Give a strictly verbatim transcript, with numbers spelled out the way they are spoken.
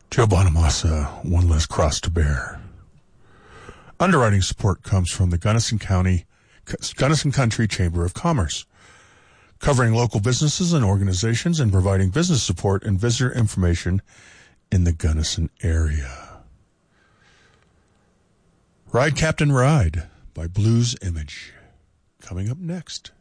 Joe Bonamassa, one less cross to bear. Underwriting support comes from the Gunnison County, Gunnison Country Chamber of Commerce, covering local businesses and organizations and providing business support and visitor information in the Gunnison area. Ride Captain Ride by Blues Image, coming up next.